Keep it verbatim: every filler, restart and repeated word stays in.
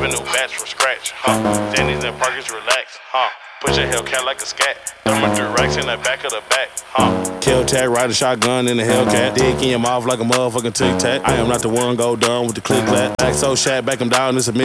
a new batch from scratch, huh? Denny's and Parkers relax, huh? Push a Hellcat like a scat. Thermal three racks in the back of the back, huh? Kill tag, ride a shotgun in the Hellcat. Dick in your mouth like a motherfucking tic tac. I am not the one go done with the click clack. Back so shat, back him down, it's a